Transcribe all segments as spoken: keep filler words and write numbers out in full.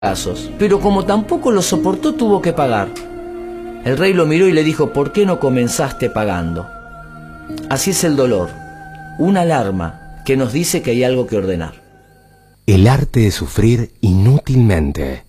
casos, pero como tampoco lo soportó, tuvo que pagar. El rey lo miró y le dijo: ¿por qué no comenzaste pagando? Así es el dolor, una alarma que nos dice que hay algo que ordenar. El arte de sufrir inútilmente.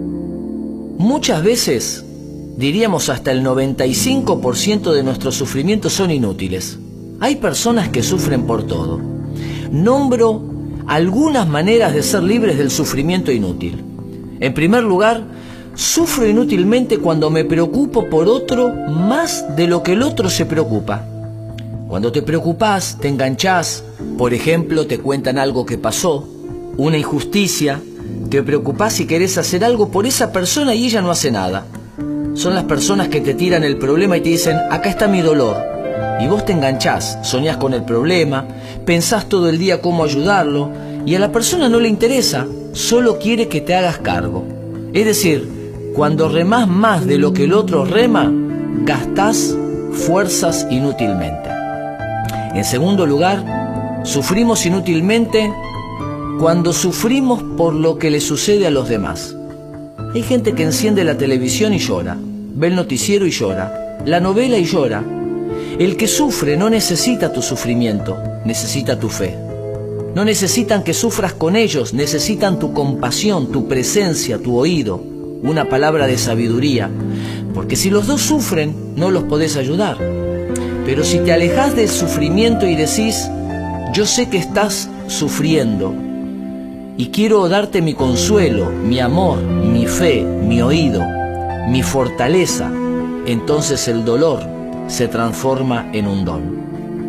Muchas veces, diríamos hasta el noventa y cinco por ciento de nuestros sufrimientos son inútiles. Hay personas que sufren por todo. Nombro algunas maneras de ser libres del sufrimiento inútil. En primer lugar, sufro inútilmente cuando me preocupo por otro más de lo que el otro se preocupa. Cuando te preocupas, te enganchás. Por ejemplo, te cuentan algo que pasó, una injusticia, te preocupás y querés hacer algo por esa persona y ella no hace nada. Son las personas que te tiran el problema y te dicen: acá está mi dolor. Y vos te enganchás, soñás con el problema, pensás todo el día cómo ayudarlo, y a la persona no le interesa, solo quiere que te hagas cargo. Es decir, cuando remás más de lo que el otro rema, gastás fuerzas inútilmente. En segundo lugar, sufrimos inútilmente cuando sufrimos por lo que le sucede a los demás. Hay gente que enciende la televisión y llora, ve el noticiero y llora, la novela y llora. El que sufre no necesita tu sufrimiento, necesita tu fe. No necesitan que sufras con ellos, necesitan tu compasión, tu presencia, tu oído, una palabra de sabiduría. Porque si los dos sufren, no los podés ayudar. Pero si te alejás del sufrimiento y decís: yo sé que estás sufriendo y quiero darte mi consuelo, mi amor, mi fe, mi oído, mi fortaleza, entonces el dolor se transforma en un don.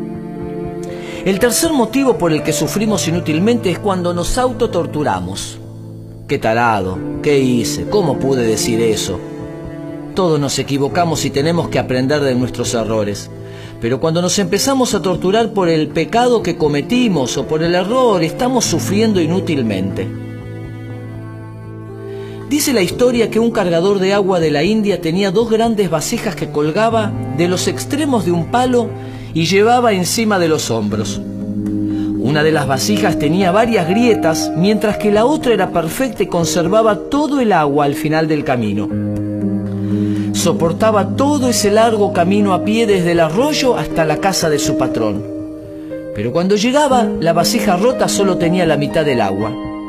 El tercer motivo por el que sufrimos inútilmente es cuando nos autotorturamos. ¡Qué tarado! ¿Qué hice? ¿Cómo pude decir eso? Todos nos equivocamos y tenemos que aprender de nuestros errores. Pero cuando nos empezamos a torturar por el pecado que cometimos o por el error, estamos sufriendo inútilmente. Dice la historia que un cargador de agua de la India tenía dos grandes vasijas que colgaba de los extremos de un palo y llevaba encima de los hombros. Una de las vasijas tenía varias grietas, mientras que la otra era perfecta y conservaba todo el agua al final del camino. Soportaba todo ese largo camino a pie desde el arroyo hasta la casa de su patrón. Pero cuando llegaba, la vasija rota solo tenía la mitad del agua.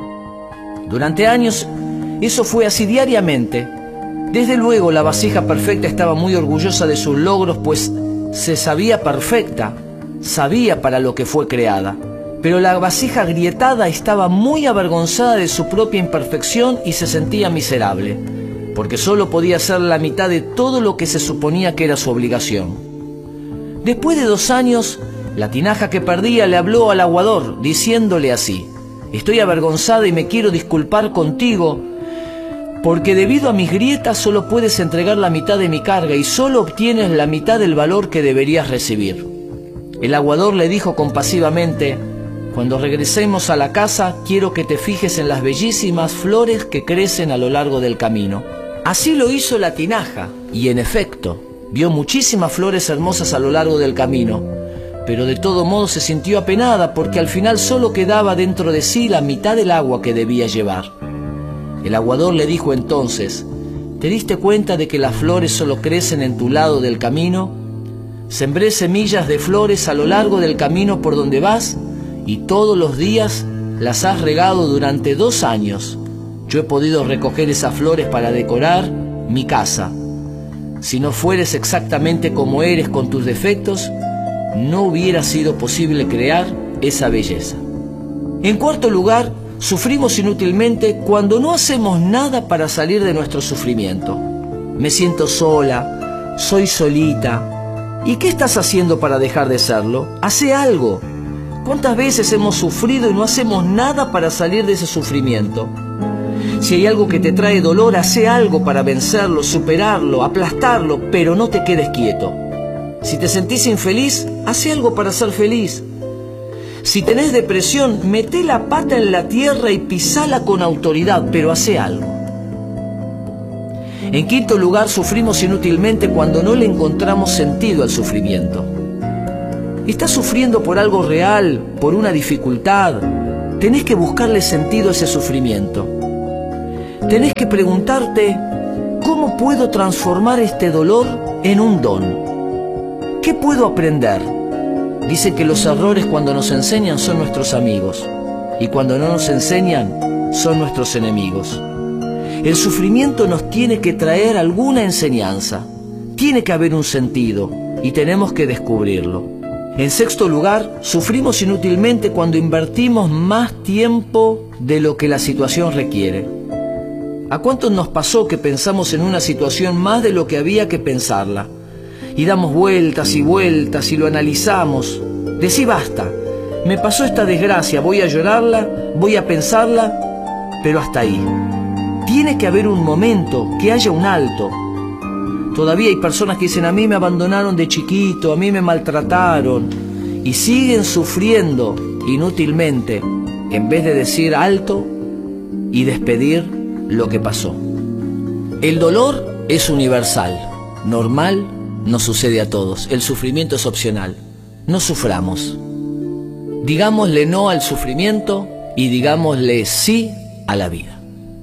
Durante años, eso fue así diariamente. Desde luego, la vasija perfecta estaba muy orgullosa de sus logros, pues se sabía perfecta, sabía para lo que fue creada. Pero la vasija agrietada estaba muy avergonzada de su propia imperfección y se sentía miserable, porque solo podía hacer la mitad de todo lo que se suponía que era su obligación. Después de dos años, la tinaja que perdía le habló al aguador, diciéndole así: estoy avergonzada y me quiero disculpar contigo, porque debido a mis grietas solo puedes entregar la mitad de mi carga y solo obtienes la mitad del valor que deberías recibir. El aguador le dijo compasivamente: cuando regresemos a la casa, quiero que te fijes en las bellísimas flores que crecen a lo largo del camino. Así lo hizo la tinaja, y en efecto, vio muchísimas flores hermosas a lo largo del camino, pero de todo modo se sintió apenada porque al final solo quedaba dentro de sí la mitad del agua que debía llevar. El aguador le dijo entonces: ¿te diste cuenta de que las flores solo crecen en tu lado del camino? Sembré semillas de flores a lo largo del camino por donde vas y todos los días las has regado durante dos años. Yo he podido recoger esas flores para decorar mi casa. Si no fueres exactamente como eres con tus defectos, no hubiera sido posible crear esa belleza. En cuarto lugar, sufrimos inútilmente cuando no hacemos nada para salir de nuestro sufrimiento. Me siento sola, soy solita. ¿Y qué estás haciendo para dejar de serlo? ¡Hace algo! ¿Cuántas veces hemos sufrido y no hacemos nada para salir de ese sufrimiento? Si hay algo que te trae dolor, hace algo para vencerlo, superarlo, aplastarlo, pero no te quedes quieto. Si te sentís infeliz, hace algo para ser feliz. Si tenés depresión, meté la pata en la tierra y pisala con autoridad, pero hace algo. En quinto lugar, sufrimos inútilmente cuando no le encontramos sentido al sufrimiento. ¿Estás sufriendo por algo real, por una dificultad? Tenés que buscarle sentido a ese sufrimiento. tenés que preguntarte, ¿cómo puedo transformar este dolor en un don? ¿Qué puedo aprender? Dice que los errores cuando nos enseñan son nuestros amigos y cuando no nos enseñan son nuestros enemigos. El sufrimiento nos tiene que traer alguna enseñanza, tiene que haber un sentido y tenemos que descubrirlo. En sexto lugar, sufrimos inútilmente cuando invertimos más tiempo de lo que la situación requiere. ¿A cuántos nos pasó que pensamos en una situación más de lo que había que pensarla? Y damos vueltas y vueltas y lo analizamos. Decí basta, me pasó esta desgracia, voy a llorarla, voy a pensarla, pero hasta ahí. Tiene que haber un momento, que haya un alto. Todavía hay personas que dicen, a mí me abandonaron de chiquito, a mí me maltrataron, y siguen sufriendo inútilmente, en vez de decir alto y despedir lo que pasó. El dolor es universal, normal, nos sucede a todos. El sufrimiento es opcional. No suframos. Digámosle no al sufrimiento y digámosle sí a la vida.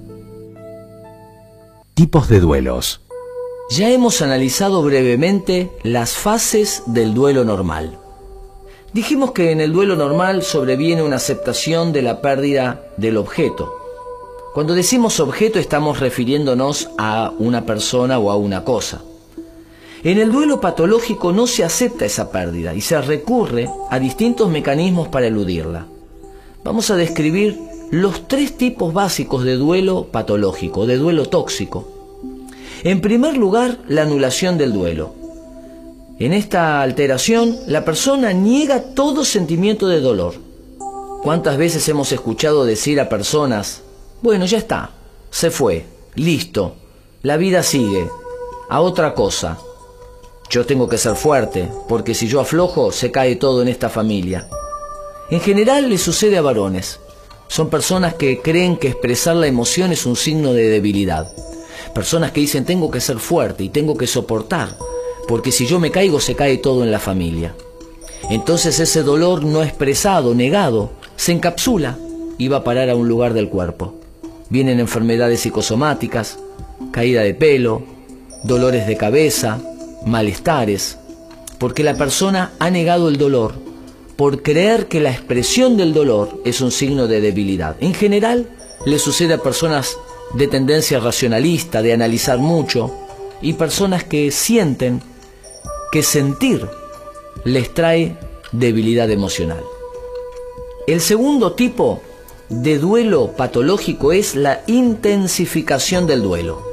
Tipos de duelos. Ya hemos analizado brevemente las fases del duelo normal. Dijimos que en el duelo normal sobreviene una aceptación de la pérdida del objeto. Cuando decimos objeto estamos refiriéndonos a una persona o a una cosa. En el duelo patológico no se acepta esa pérdida y se recurre a distintos mecanismos para eludirla. Vamos a describir los tres tipos básicos de duelo patológico, de duelo tóxico. En primer lugar, la anulación del duelo. En esta alteración, la persona niega todo sentimiento de dolor. ¿Cuántas veces hemos escuchado decir a personas, bueno, ya está, se fue, listo, la vida sigue, a otra cosa? Yo tengo que ser fuerte, porque si yo aflojo, se cae todo en esta familia. En general le sucede a varones. Son personas que creen que expresar la emoción es un signo de debilidad. Personas que dicen, tengo que ser fuerte y tengo que soportar, porque si yo me caigo, se cae todo en la familia. Entonces ese dolor no expresado, negado, se encapsula y va a parar a un lugar del cuerpo. Vienen enfermedades psicosomáticas, caída de pelo, dolores de cabeza, malestares, porque la persona ha negado el dolor por creer que la expresión del dolor es un signo de debilidad. En general, le sucede a personas de tendencia racionalista, de analizar mucho, y personas que sienten que sentir les trae debilidad emocional. El segundo tipo de duelo patológico es la intensificación del duelo.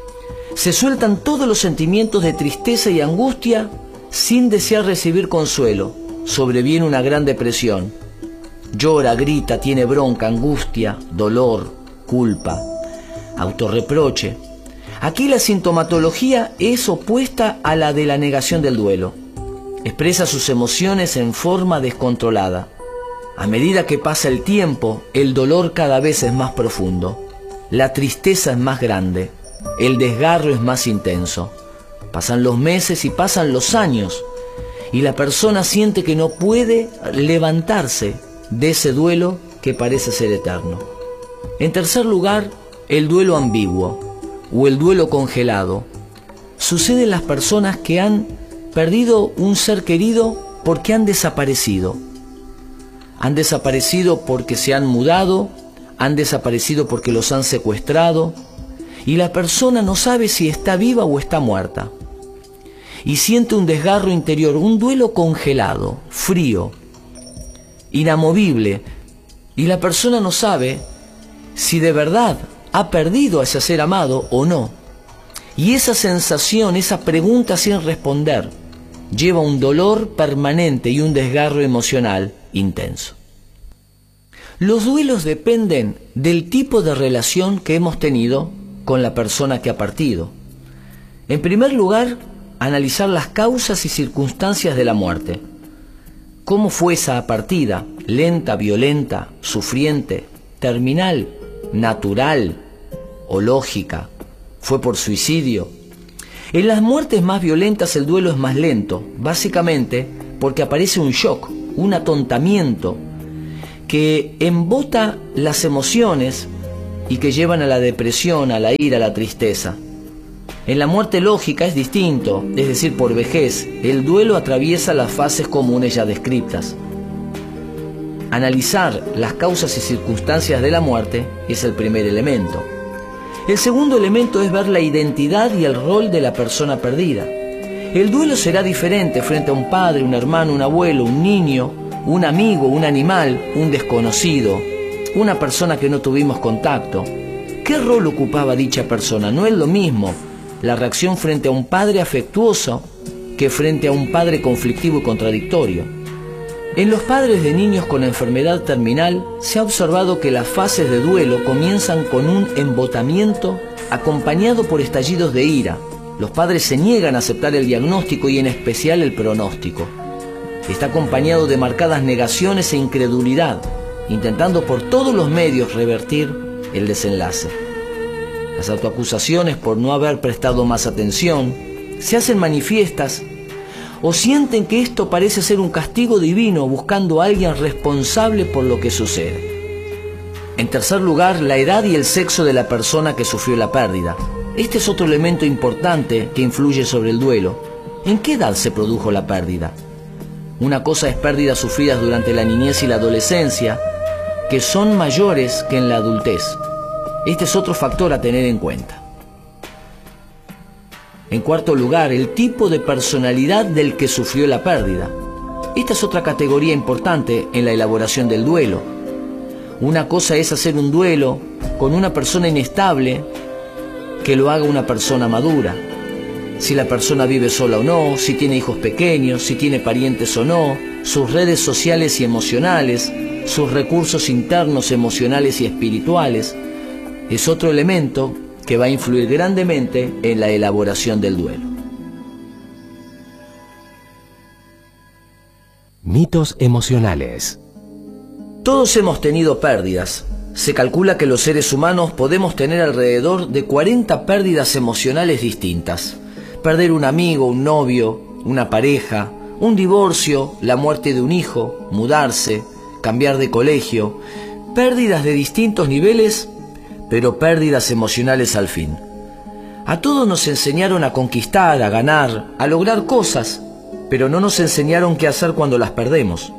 Se sueltan todos los sentimientos de tristeza y angustia sin desear recibir consuelo. Sobreviene una gran depresión. Llora, grita, tiene bronca, angustia, dolor, culpa, autorreproche. Aquí la sintomatología es opuesta a la de la negación del duelo. Expresa sus emociones en forma descontrolada. A medida que pasa el tiempo, el dolor cada vez es más profundo. La tristeza es más grande. El desgarro es más intenso. Pasan los meses y pasan los años, y la persona siente que no puede levantarse de ese duelo que parece ser eterno. En tercer lugar, el duelo ambiguo o el duelo congelado. Sucede en las personas que han perdido un ser querido porque han desaparecido. Han desaparecido porque se han mudado, han desaparecido porque los han secuestrado, y la persona no sabe si está viva o está muerta. Y siente un desgarro interior, un duelo congelado, frío, inamovible, y la persona no sabe si de verdad ha perdido a ese ser amado o no. Y esa sensación, esa pregunta sin responder, lleva un dolor permanente y un desgarro emocional intenso. Los duelos dependen del tipo de relación que hemos tenido con la persona que ha partido. En primer lugar, analizar las causas y circunstancias de la muerte. ¿Cómo fue esa partida? ¿Lenta, violenta, sufriente, terminal, natural o lógica? ¿Fue por suicidio? En las muertes más violentas el duelo es más lento, básicamente porque aparece un shock, un atontamiento que embota las emociones y que llevan a la depresión, a la ira, a la tristeza. En la muerte lógica es distinto, es decir, por vejez, el duelo atraviesa las fases comunes ya descritas. Analizar las causas y circunstancias de la muerte es el primer elemento. El segundo elemento es ver la identidad y el rol de la persona perdida. El duelo será diferente frente a un padre, un hermano, un abuelo, un niño, un amigo, un animal, un desconocido, una persona que no tuvimos contacto. ¿Qué rol ocupaba dicha persona? No es lo mismo la reacción frente a un padre afectuoso que frente a un padre conflictivo y contradictorio. En los padres de niños con enfermedad terminal se ha observado que las fases de duelo comienzan con un embotamiento acompañado por estallidos de ira. Los padres se niegan a aceptar el diagnóstico y en especial el pronóstico. Está acompañado de marcadas negaciones e incredulidad, intentando por todos los medios revertir el desenlace. Las autoacusaciones por no haber prestado más atención se hacen manifiestas o sienten que esto parece ser un castigo divino buscando a alguien responsable por lo que sucede. En tercer lugar, la edad y el sexo de la persona que sufrió la pérdida. Este es otro elemento importante que influye sobre el duelo. ¿En qué edad se produjo la pérdida? Una cosa es pérdidas sufridas durante la niñez y la adolescencia, que son mayores que en la adultez. Este es otro factor a tener en cuenta. En cuarto lugar, el tipo de personalidad del que sufrió la pérdida. Esta es otra categoría importante en la elaboración del duelo. Una cosa es hacer un duelo con una persona inestable que lo haga una persona madura. Si la persona vive sola o no, si tiene hijos pequeños, si tiene parientes o no, sus redes sociales y emocionales, sus recursos internos emocionales y espirituales, es otro elemento que va a influir grandemente en la elaboración del duelo. Mitos emocionales. Todos hemos tenido pérdidas. Se calcula que los seres humanos podemos tener alrededor de cuarenta pérdidas emocionales distintas. Perder un amigo, un novio, una pareja, un divorcio, la muerte de un hijo, mudarse, cambiar de colegio. Pérdidas de distintos niveles, pero pérdidas emocionales al fin. A todos nos enseñaron a conquistar, a ganar, a lograr cosas, pero no nos enseñaron qué hacer cuando las perdemos.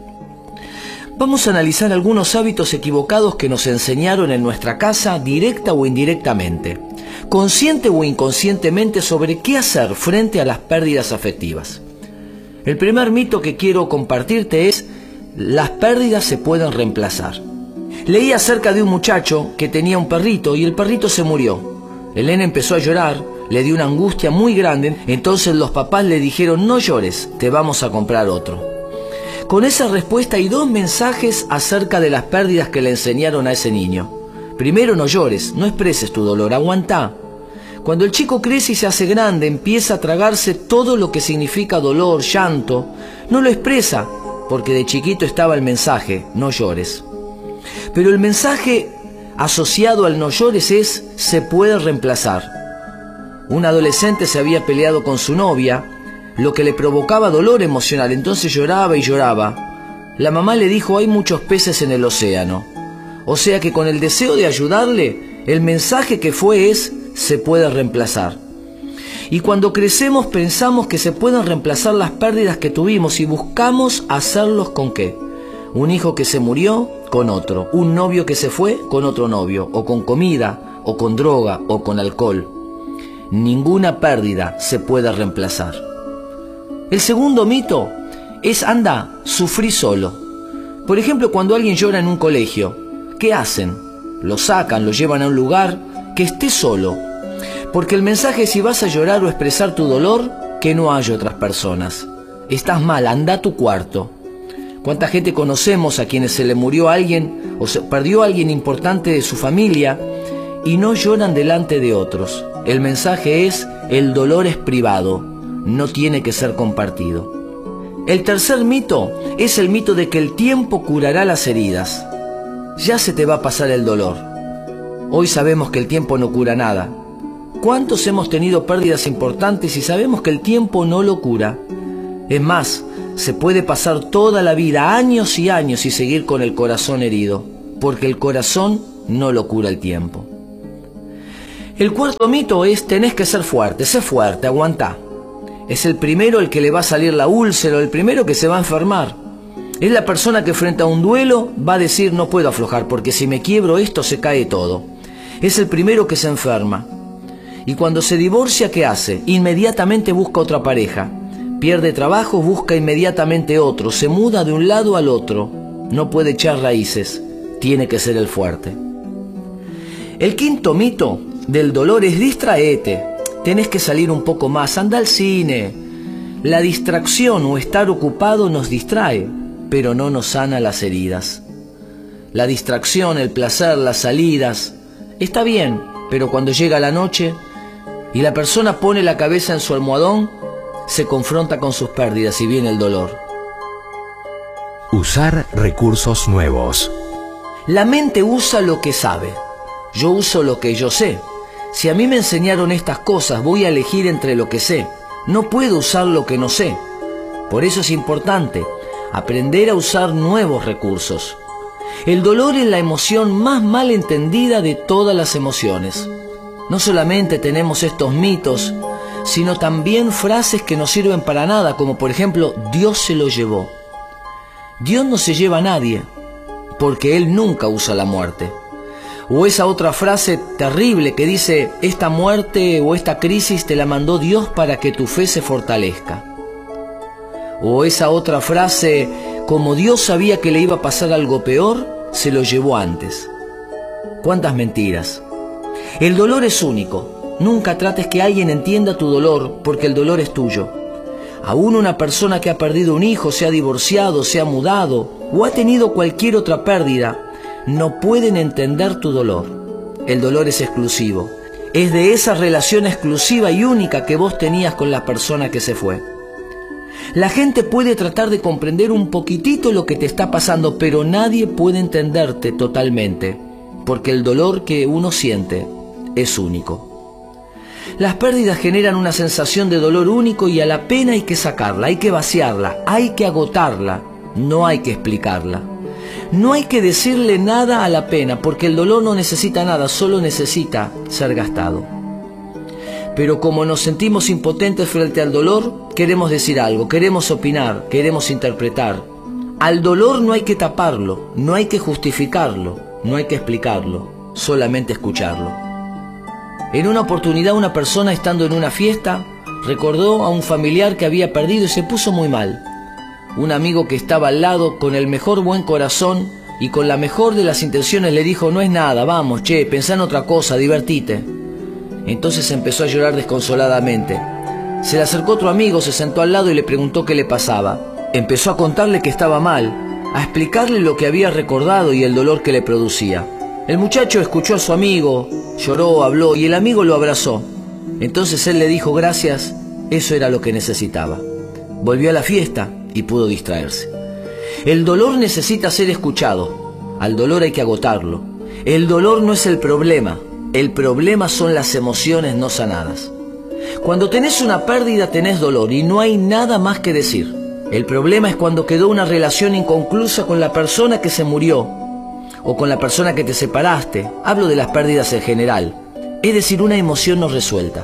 Vamos a analizar algunos hábitos equivocados que nos enseñaron en nuestra casa, directa o indirectamente, consciente o inconscientemente, sobre qué hacer frente a las pérdidas afectivas. El primer mito que quiero compartirte es: las pérdidas se pueden reemplazar. Leí acerca de un muchacho que tenía un perrito y el perrito se murió. El nene empezó a llorar, le dio una angustia muy grande, entonces los papás le dijeron: no llores, te vamos a comprar otro. Con esa respuesta hay dos mensajes acerca de las pérdidas que le enseñaron a ese niño. Primero, no llores, no expreses tu dolor, aguantá. Cuando el chico crece y se hace grande, empieza a tragarse todo lo que significa dolor, llanto. No lo expresa, porque de chiquito estaba el mensaje: no llores. Pero el mensaje asociado al no llores es: se puede reemplazar. Un adolescente se había peleado con su novia, lo que le provocaba dolor emocional, entonces lloraba y lloraba. La mamá le dijo: hay muchos peces en el océano. O sea que con el deseo de ayudarle, el mensaje que fue es: se puede reemplazar. Y cuando crecemos pensamos que se pueden reemplazar las pérdidas que tuvimos y buscamos hacerlos ¿con qué? Un hijo que se murió, con otro. Un novio que se fue, con otro novio. O con comida, o con droga, o con alcohol. Ninguna pérdida se puede reemplazar. El segundo mito es: anda, sufrí solo. Por ejemplo, cuando alguien llora en un colegio, ¿qué hacen? Lo sacan, lo llevan a un lugar que esté solo. Porque el mensaje es: si vas a llorar o expresar tu dolor, que no haya otras personas. Estás mal, anda a tu cuarto. ¿Cuánta gente conocemos a quienes se le murió alguien o se perdió a alguien importante de su familia y no lloran delante de otros? El mensaje es: el dolor es privado, no tiene que ser compartido. El tercer mito es el mito de que el tiempo curará las heridas. Ya se te va a pasar el dolor. Hoy sabemos que el tiempo no cura nada. ¿Cuántos hemos tenido pérdidas importantes y sabemos que el tiempo no lo cura? Es más, se puede pasar toda la vida, años y años, y seguir con el corazón herido, porque el corazón no lo cura el tiempo. El cuarto mito es: tenés que ser fuerte, sé fuerte, aguantá. Es el primero el que le va a salir la úlcera, el primero que se va a enfermar. Es la persona que frente a un duelo va a decir: no puedo aflojar porque si me quiebro esto se cae todo. Es el primero que se enferma. Y cuando se divorcia, ¿qué hace? Inmediatamente busca otra pareja. Pierde trabajo, busca inmediatamente otro. Se muda de un lado al otro. No puede echar raíces. Tiene que ser el fuerte. El quinto mito del dolor es: distraete. Tenés que salir un poco más, anda al cine. La distracción o estar ocupado nos distrae, pero no nos sana las heridas. La distracción, el placer, las salidas, está bien, pero cuando llega la noche y la persona pone la cabeza en su almohadón, se confronta con sus pérdidas y viene el dolor. Usar recursos nuevos. La mente usa lo que sabe. Yo uso lo que yo sé. Si a mí me enseñaron estas cosas, voy a elegir entre lo que sé. No puedo usar lo que no sé. Por eso es importante aprender a usar nuevos recursos. El dolor es la emoción más mal entendida de todas las emociones. No solamente tenemos estos mitos, sino también frases que no sirven para nada, como por ejemplo: Dios se lo llevó. Dios no se lleva a nadie, porque Él nunca usa la muerte. O esa otra frase terrible que dice: esta muerte o esta crisis te la mandó Dios para que tu fe se fortalezca. O esa otra frase: como Dios sabía que le iba a pasar algo peor, se lo llevó antes. ¿Cuántas mentiras? El dolor es único. Nunca trates que alguien entienda tu dolor, porque el dolor es tuyo. Aún una persona que ha perdido un hijo, se ha divorciado, se ha mudado o ha tenido cualquier otra pérdida, no pueden entender tu dolor. El dolor es exclusivo. Es de esa relación exclusiva y única que vos tenías con la persona que se fue. La gente puede tratar de comprender un poquitito lo que te está pasando, pero nadie puede entenderte totalmente, porque el dolor que uno siente es único. Las pérdidas generan una sensación de dolor único y a la pena hay que sacarla, hay que vaciarla, hay que agotarla, no hay que explicarla. No hay que decirle nada a la pena, porque el dolor no necesita nada, solo necesita ser gastado. Pero como nos sentimos impotentes frente al dolor, queremos decir algo, queremos opinar, queremos interpretar. Al dolor no hay que taparlo, no hay que justificarlo, no hay que explicarlo, solamente escucharlo. En una oportunidad, una persona, estando en una fiesta, recordó a un familiar que había perdido y se puso muy mal. Un amigo que estaba al lado, con el mejor buen corazón y con la mejor de las intenciones, le dijo: no es nada, vamos, che, pensá en otra cosa, divertite. Entonces empezó a llorar desconsoladamente. Se le acercó otro amigo, se sentó al lado y le preguntó qué le pasaba. Empezó a contarle que estaba mal, a explicarle lo que había recordado y el dolor que le producía. El muchacho escuchó a su amigo, lloró, habló y el amigo lo abrazó. Entonces él le dijo: gracias, eso era lo que necesitaba. Volvió a la fiesta y pudo distraerse. El dolor necesita ser escuchado. Al dolor hay que agotarlo. El dolor no es el problema. El problema son las emociones no sanadas. Cuando tenés una pérdida tenés dolor y no hay nada más que decir. El problema es cuando quedó una relación inconclusa con la persona que se murió o con la persona que te separaste. Hablo de las pérdidas en general, es decir, una emoción no resuelta.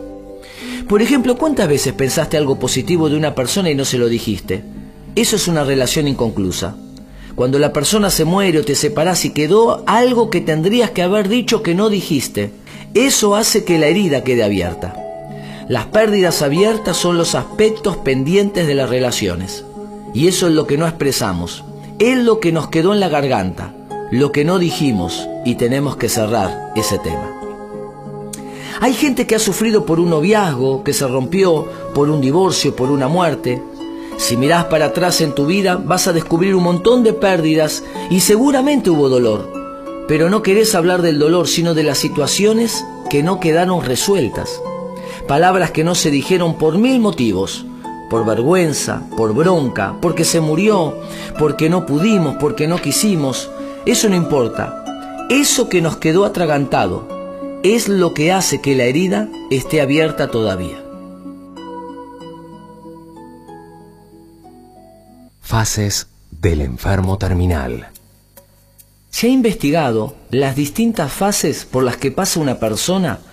Por ejemplo, ¿cuántas veces pensaste algo positivo de una persona y no se lo dijiste? Eso es una relación inconclusa. Cuando la persona se muere o te separás y quedó algo que tendrías que haber dicho que no dijiste, eso hace que la herida quede abierta. Las pérdidas abiertas son los aspectos pendientes de las relaciones. Y eso es lo que no expresamos. Es lo que nos quedó en la garganta, lo que no dijimos, y tenemos que cerrar ese tema. Hay gente que ha sufrido por un noviazgo, que se rompió, por un divorcio, por una muerte. Si mirás para atrás en tu vida, vas a descubrir un montón de pérdidas y seguramente hubo dolor. Pero no querés hablar del dolor, sino de las situaciones que no quedaron resueltas. Palabras que no se dijeron por mil motivos. Por vergüenza, por bronca, porque se murió, porque no pudimos, porque no quisimos. Eso no importa. Eso que nos quedó atragantado es lo que hace que la herida esté abierta todavía. Fases del enfermo terminal. Se ha investigado las distintas fases por las que pasa una persona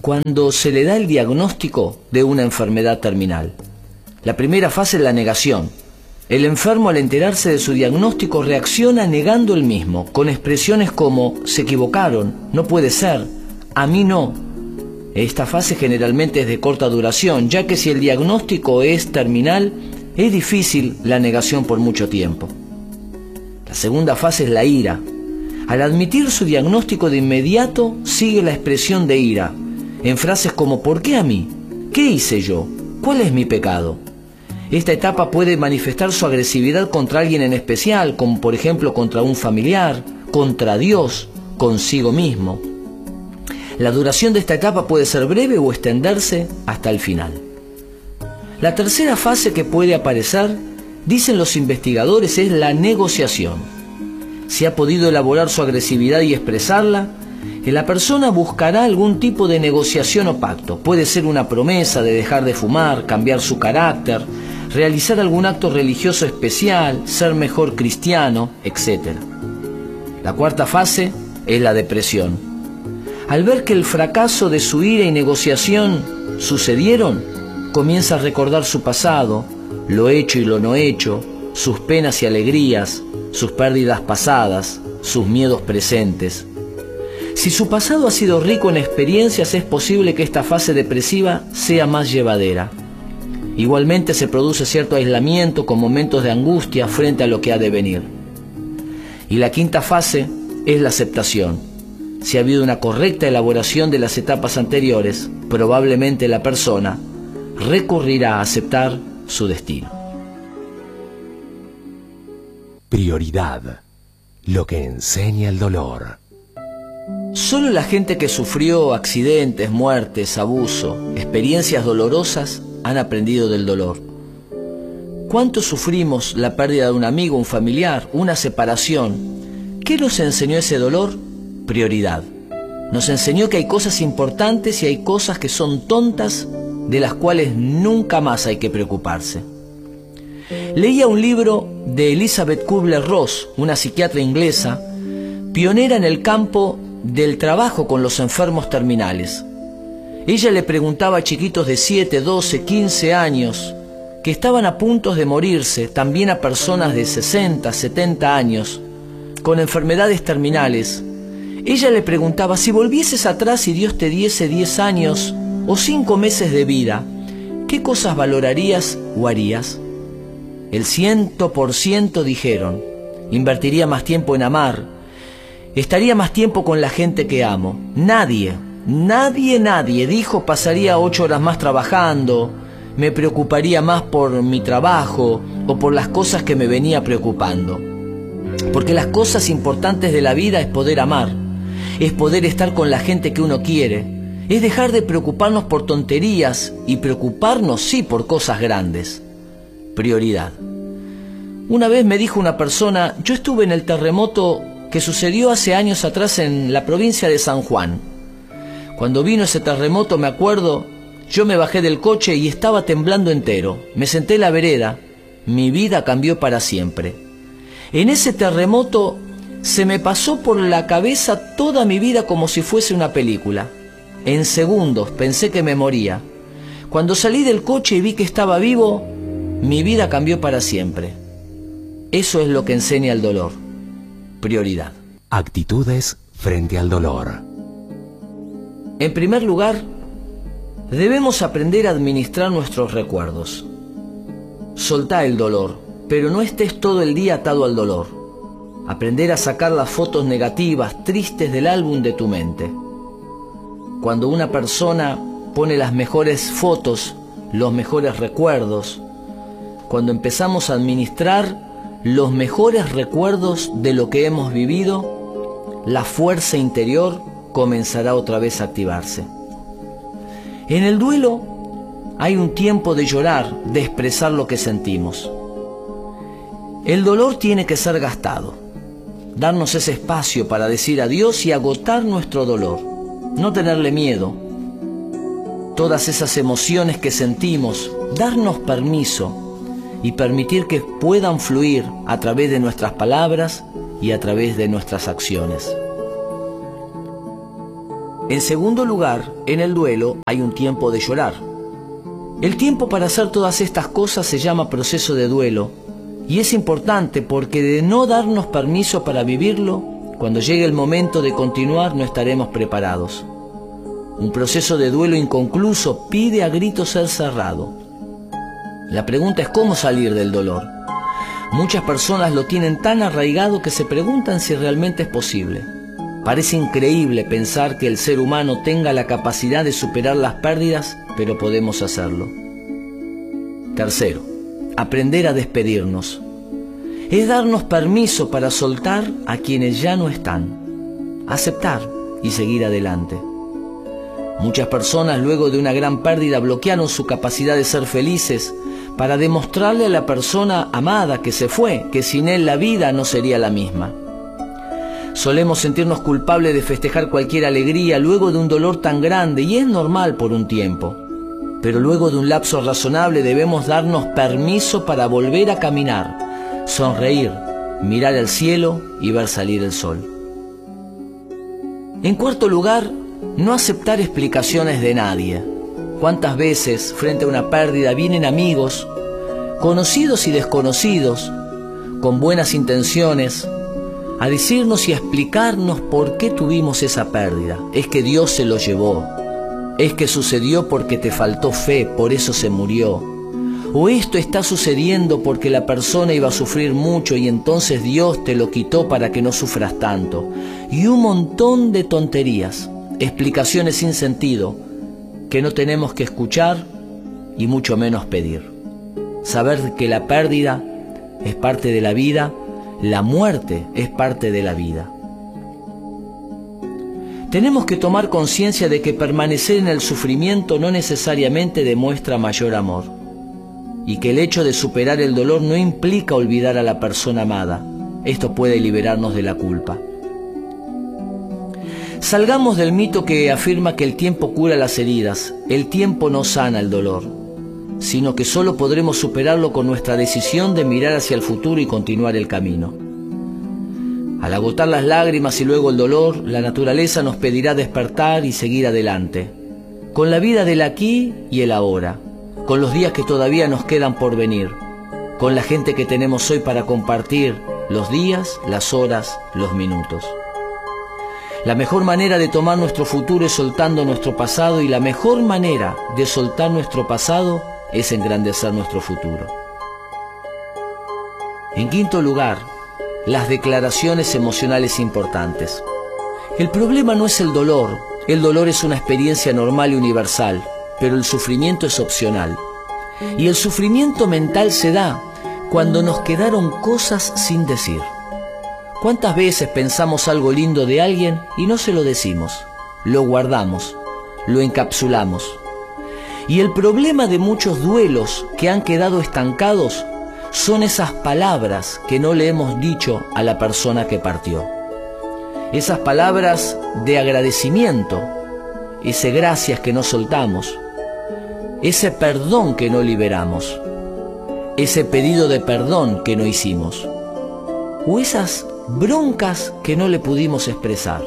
cuando se le da el diagnóstico de una enfermedad terminal. La primera fase es la negación. El enfermo, al enterarse de su diagnóstico, reacciona negando el mismo, con expresiones como «se equivocaron», «no puede ser», «a mí no». Esta fase generalmente es de corta duración, ya que si el diagnóstico es terminal, es difícil la negación por mucho tiempo. La segunda fase es la ira. Al admitir su diagnóstico, de inmediato sigue la expresión de ira, en frases como «¿por qué a mí? ¿Qué hice yo? ¿Cuál es mi pecado?». Esta etapa puede manifestar su agresividad contra alguien en especial, como por ejemplo contra un familiar, contra Dios, consigo mismo. La duración de esta etapa puede ser breve o extenderse hasta el final. La tercera fase que puede aparecer, dicen los investigadores, es la negociación. Si ha podido elaborar su agresividad y expresarla, la persona buscará algún tipo de negociación o pacto. Puede ser una promesa de dejar de fumar, cambiar su carácter, realizar algún acto religioso especial, ser mejor cristiano, etcétera. La cuarta fase es la depresión. Al ver que el fracaso de su ira y negociación sucedieron, comienza a recordar su pasado, lo hecho y lo no hecho, sus penas y alegrías, sus pérdidas pasadas, sus miedos presentes. Si su pasado ha sido rico en experiencias, es posible que esta fase depresiva sea más llevadera. Igualmente se produce cierto aislamiento con momentos de angustia frente a lo que ha de venir. Y la quinta fase es la aceptación. Si ha habido una correcta elaboración de las etapas anteriores, probablemente la persona recurrirá a aceptar su destino. Prioridad. Lo que enseña el dolor. Solo la gente que sufrió accidentes, muertes, abuso, experiencias dolorosas, han aprendido del dolor. ¿Cuánto sufrimos la pérdida de un amigo, un familiar, una separación? ¿Qué nos enseñó ese dolor? Prioridad. Nos enseñó que hay cosas importantes y hay cosas que son tontas, de las cuales nunca más hay que preocuparse. Leía un libro de Elizabeth Kubler-Ross, una psiquiatra inglesa, pionera en el campo del trabajo con los enfermos terminales. Ella le preguntaba a chiquitos de siete, doce, quince años que estaban a punto de morirse, también a personas de sesenta, setenta años, con enfermedades terminales. Ella le preguntaba: si volvieses atrás y Dios te diese diez años o cinco meses de vida, ¿qué cosas valorarías o harías? El ciento por ciento dijeron: invertiría más tiempo en amar, estaría más tiempo con la gente que amo. Nadie, nadie, nadie dijo: pasaría ocho horas más trabajando, me preocuparía más por mi trabajo o por las cosas que me venía preocupando. Porque las cosas importantes de la vida es poder amar, es poder estar con la gente que uno quiere, es dejar de preocuparnos por tonterías y preocuparnos, sí, por cosas grandes. Prioridad. Una vez me dijo una persona: yo estuve en el terremoto que sucedió hace años atrás en la provincia de San Juan. Cuando vino ese terremoto, me acuerdo, yo me bajé del coche y estaba temblando entero. Me senté en la vereda. Mi vida cambió para siempre. En ese terremoto se me pasó por la cabeza toda mi vida como si fuese una película. En segundos pensé que me moría. Cuando salí del coche y vi que estaba vivo, mi vida cambió para siempre. Eso es lo que enseña el dolor. Prioridad. Actitudes frente al dolor. En primer lugar, debemos aprender a administrar nuestros recuerdos. Soltá el dolor, pero no estés todo el día atado al dolor. Aprender a sacar las fotos negativas, tristes del álbum de tu mente. Cuando una persona pone las mejores fotos, los mejores recuerdos, cuando empezamos a administrar los mejores recuerdos de lo que hemos vivido, la fuerza interior comenzará otra vez a activarse. En el duelo hay un tiempo de llorar, de expresar lo que sentimos. El dolor tiene que ser gastado, darnos ese espacio para decir adiós y agotar nuestro dolor, no tenerle miedo. Todas esas emociones que sentimos, darnos permiso y permitir que puedan fluir a través de nuestras palabras y a través de nuestras acciones. En segundo lugar, en el duelo hay un tiempo de llorar. El tiempo para hacer todas estas cosas se llama proceso de duelo, y es importante porque de no darnos permiso para vivirlo, cuando llegue el momento de continuar no estaremos preparados. Un proceso de duelo inconcluso pide a gritos ser cerrado. La pregunta es cómo salir del dolor. Muchas personas lo tienen tan arraigado que se preguntan si realmente es posible. Parece increíble pensar que el ser humano tenga la capacidad de superar las pérdidas, pero podemos hacerlo. Tercero, aprender a despedirnos. Es darnos permiso para soltar a quienes ya no están, aceptar y seguir adelante. Muchas personas luego de una gran pérdida bloquearon su capacidad de ser felices para demostrarle a la persona amada que se fue, que sin él la vida no sería la misma. Solemos sentirnos culpables de festejar cualquier alegría luego de un dolor tan grande, y es normal por un tiempo. Pero luego de un lapso razonable debemos darnos permiso para volver a caminar, sonreír, mirar al cielo y ver salir el sol. En cuarto lugar, no aceptar explicaciones de nadie. ¿Cuántas veces frente a una pérdida vienen amigos, conocidos y desconocidos, con buenas intenciones, a decirnos y a explicarnos por qué tuvimos esa pérdida? Es que Dios se lo llevó, es que sucedió porque te faltó fe, por eso se murió, o esto está sucediendo porque la persona iba a sufrir mucho y entonces Dios te lo quitó para que no sufras tanto, y un montón de tonterías, explicaciones sin sentido que no tenemos que escuchar y mucho menos pedir. Saber que la pérdida es parte de la vida, la muerte es parte de la vida. Tenemos que tomar conciencia de que permanecer en el sufrimiento no necesariamente demuestra mayor amor, y que el hecho de superar el dolor no implica olvidar a la persona amada. Esto puede liberarnos de la culpa. Salgamos del mito que afirma que el tiempo cura las heridas. El tiempo no sana el dolor, sino que solo podremos superarlo con nuestra decisión de mirar hacia el futuro y continuar el camino. Al agotar las lágrimas y luego el dolor, la naturaleza nos pedirá despertar y seguir adelante, con la vida del aquí y el ahora, con los días que todavía nos quedan por venir, con la gente que tenemos hoy para compartir los días, las horas, los minutos. La mejor manera de tomar nuestro futuro es soltando nuestro pasado, y la mejor manera de soltar nuestro pasado es engrandecer nuestro futuro. En quinto lugar, las declaraciones emocionales importantes. El problema no es el dolor. El dolor es una experiencia normal y universal, pero el sufrimiento es opcional. Y el sufrimiento mental se da cuando nos quedaron cosas sin decir. ¿Cuántas veces pensamos algo lindo de alguien y no se lo decimos? Lo guardamos, lo encapsulamos. Y el problema de muchos duelos que han quedado estancados son esas palabras que no le hemos dicho a la persona que partió. Esas palabras de agradecimiento, ese gracias que no soltamos, ese perdón que no liberamos, ese pedido de perdón que no hicimos, o esas broncas que no le pudimos expresar.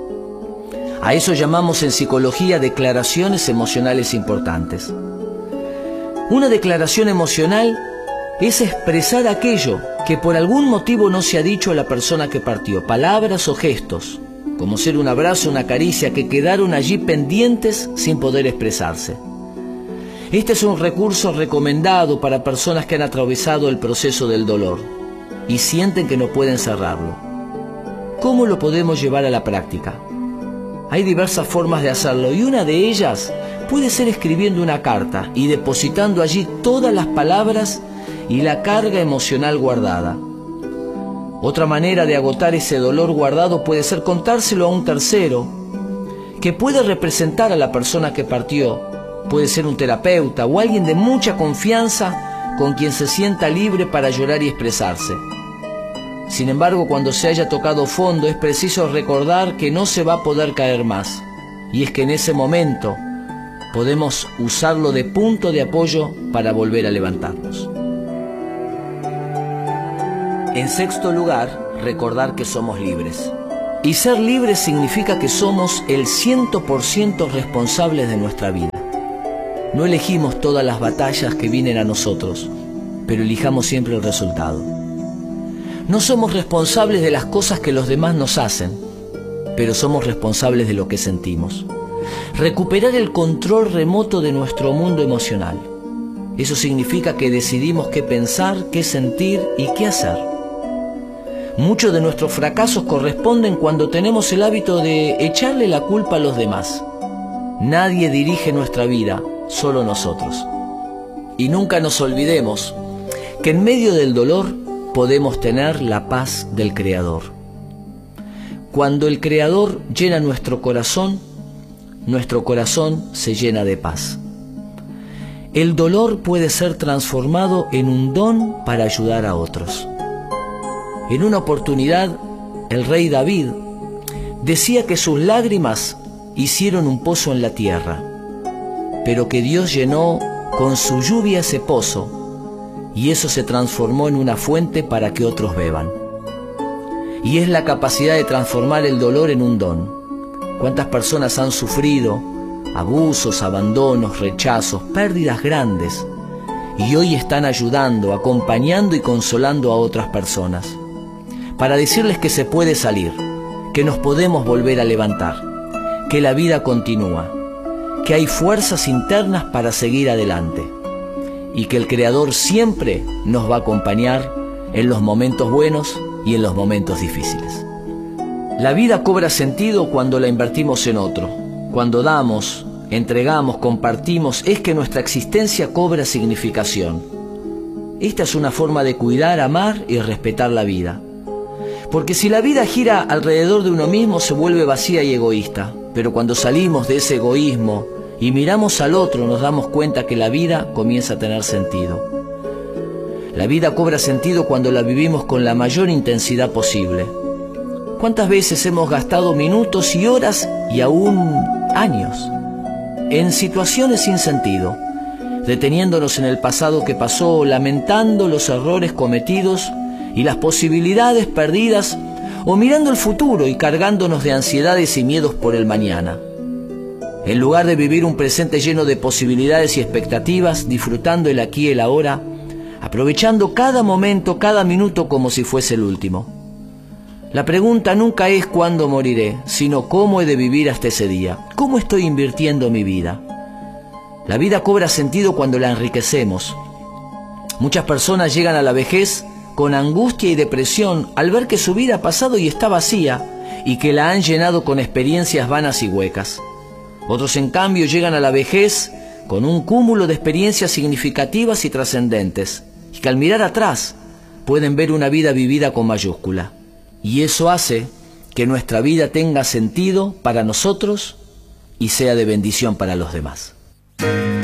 A eso llamamos en psicología declaraciones emocionales importantes. Una declaración emocional es expresar aquello que por algún motivo no se ha dicho a la persona que partió, palabras o gestos, como ser un abrazo, una caricia, que quedaron allí pendientes sin poder expresarse. Este es un recurso recomendado para personas que han atravesado el proceso del dolor y sienten que no pueden cerrarlo. ¿Cómo lo podemos llevar a la práctica? Hay diversas formas de hacerlo, y una de ellas puede ser escribiendo una carta y depositando allí todas las palabras y la carga emocional guardada. Otra manera de agotar ese dolor guardado puede ser contárselo a un tercero que puede representar a la persona que partió. Puede ser un terapeuta o alguien de mucha confianza con quien se sienta libre para llorar y expresarse. Sin embargo, cuando se haya tocado fondo, es preciso recordar que no se va a poder caer más, y es que en ese momento podemos usarlo de punto de apoyo para volver a levantarnos. En sexto lugar, recordar que somos libres. Y ser libres significa que somos el ciento por ciento responsables de nuestra vida. No elegimos todas las batallas que vienen a nosotros, pero elijamos siempre el resultado. No somos responsables de las cosas que los demás nos hacen, pero somos responsables de lo que sentimos. Recuperar el control remoto de nuestro mundo emocional. Eso significa que decidimos qué pensar, qué sentir y qué hacer. Muchos de nuestros fracasos corresponden cuando tenemos el hábito de echarle la culpa a los demás. Nadie dirige nuestra vida, solo nosotros. Y nunca nos olvidemos que en medio del dolor podemos tener la paz del Creador. Cuando el Creador llena nuestro corazón, nuestro corazón se llena de paz. El dolor puede ser transformado en un don para ayudar a otros. En una oportunidad, el rey David decía que sus lágrimas hicieron un pozo en la tierra, pero que Dios llenó con su lluvia ese pozo, y eso se transformó en una fuente para que otros beban. Y es la capacidad de transformar el dolor en un don. ¿Cuántas personas han sufrido abusos, abandonos, rechazos, pérdidas grandes, y hoy están ayudando, acompañando y consolando a otras personas, para decirles que se puede salir, que nos podemos volver a levantar, que la vida continúa, que hay fuerzas internas para seguir adelante, y que el Creador siempre nos va a acompañar en los momentos buenos y en los momentos difíciles. La vida cobra sentido cuando la invertimos en otro. Cuando damos, entregamos, compartimos, es que nuestra existencia cobra significación. Esta es una forma de cuidar, amar y respetar la vida. Porque si la vida gira alrededor de uno mismo, se vuelve vacía y egoísta. Pero cuando salimos de ese egoísmo y miramos al otro, nos damos cuenta que la vida comienza a tener sentido. La vida cobra sentido cuando la vivimos con la mayor intensidad posible. ¿Cuántas veces hemos gastado minutos y horas y aún años en situaciones sin sentido, deteniéndonos en el pasado que pasó, lamentando los errores cometidos y las posibilidades perdidas, o mirando el futuro y cargándonos de ansiedades y miedos por el mañana? En lugar de vivir un presente lleno de posibilidades y expectativas, disfrutando el aquí y el ahora, aprovechando cada momento, cada minuto como si fuese el último. La pregunta nunca es cuándo moriré, sino cómo he de vivir hasta ese día. ¿Cómo estoy invirtiendo mi vida? La vida cobra sentido cuando la enriquecemos. Muchas personas llegan a la vejez con angustia y depresión al ver que su vida ha pasado y está vacía, y que la han llenado con experiencias vanas y huecas. Otros, en cambio, llegan a la vejez con un cúmulo de experiencias significativas y trascendentes, y que al mirar atrás pueden ver una vida vivida con mayúscula. Y eso hace que nuestra vida tenga sentido para nosotros y sea de bendición para los demás.